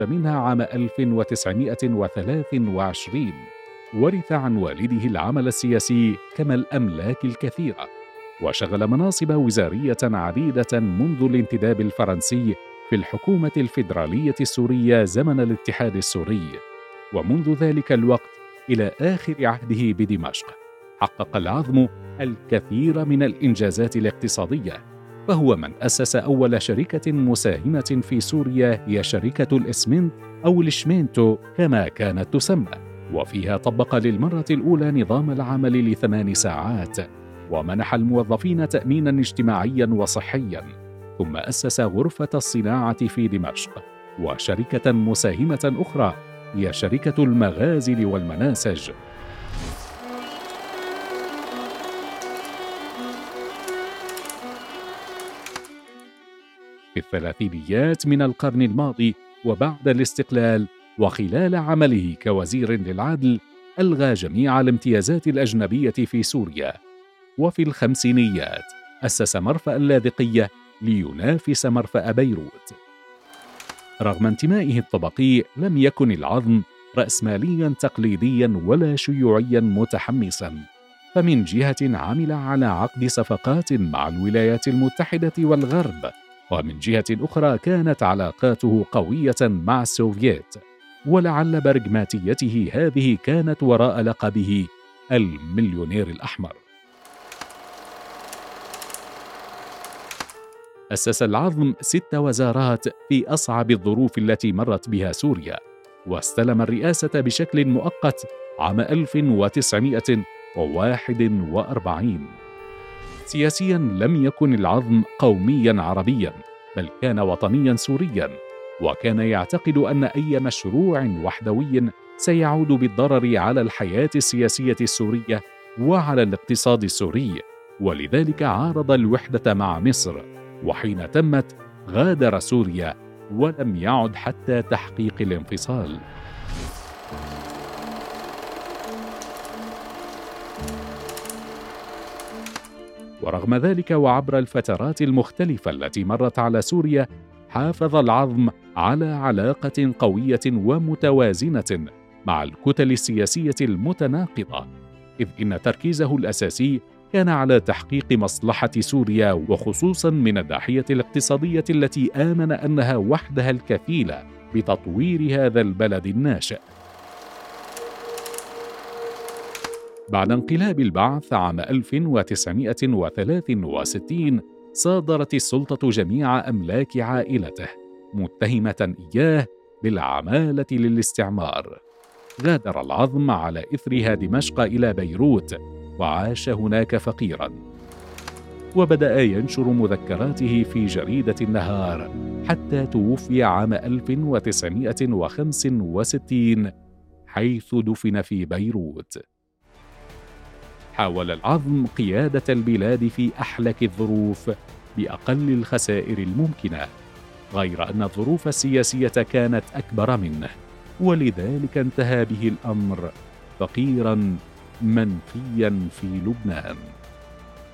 منها عام 1923. ورث عن والده العمل السياسي كما الأملاك الكثيرة، وشغل مناصب وزارية عديدة منذ الانتداب الفرنسي في الحكومة الفيدرالية السورية زمن الاتحاد السوري، ومنذ ذلك الوقت إلى آخر عهده بدمشق حقق العظم الكثير من الإنجازات الاقتصادية، فهو من أسس أول شركة مساهمة في سوريا هي شركة الإسمنت أو الإشمنتو كما كانت تسمى، وفيها طبق للمرة الأولى نظام العمل ل8 ساعات، ومنح الموظفين تأمينا اجتماعيا وصحيا، ثم أسس غرفة الصناعة في دمشق، وشركة مساهمة أخرى هي شركة المغازل والمناسج. في الثلاثينيات من القرن الماضي وبعد الاستقلال وخلال عمله كوزير للعدل ألغى جميع الامتيازات الأجنبية في سوريا، وفي الخمسينيات أسس مرفأ اللاذقية لينافس مرفأ بيروت. رغم انتمائه الطبقي لم يكن العظم رأسماليا تقليديا ولا شيوعيا متحمسا، فمن جهة عمل على عقد صفقات مع الولايات المتحدة والغرب، ومن جهة أخرى كانت علاقاته قوية مع السوفييت، ولعل برغماتيته هذه كانت وراء لقبه المليونير الأحمر. أسس العظم 6 وزارات في أصعب الظروف التي مرت بها سوريا، واستلم الرئاسة بشكل مؤقت عام 1941. سياسياً لم يكن العظم قومياً عربياً، بل كان وطنياً سورياً، وكان يعتقد أن أي مشروع وحدوي سيعود بالضرر على الحياة السياسية السورية وعلى الاقتصاد السوري، ولذلك عارض الوحدة مع مصر، وحين تمت غادر سوريا ولم يعد حتى تحقيق الانفصال. ورغم ذلك وعبر الفترات المختلفة التي مرت على سوريا، حافظ العظم على علاقة قوية ومتوازنة مع الكتل السياسية المتناقضة، إذ إن تركيزه الأساسي كان على تحقيق مصلحة سوريا، وخصوصاً من الناحية الاقتصادية التي آمن أنها وحدها الكفيلة بتطوير هذا البلد الناشئ. بعد انقلاب البعث عام 1963 صادرت السلطة جميع أملاك عائلته، متهمة إياه بالعمالة للاستعمار. غادر العظم على إثرها دمشق إلى بيروت، وعاش هناك فقيراً، وبدأ ينشر مذكراته في جريدة النهار حتى توفي عام 1965 حيث دفن في بيروت. حاول العظم قيادة البلاد في أحلك الظروف بأقل الخسائر الممكنة، غير أن الظروف السياسية كانت أكبر منه، ولذلك انتهى به الأمر فقيراً منفياً في لبنان.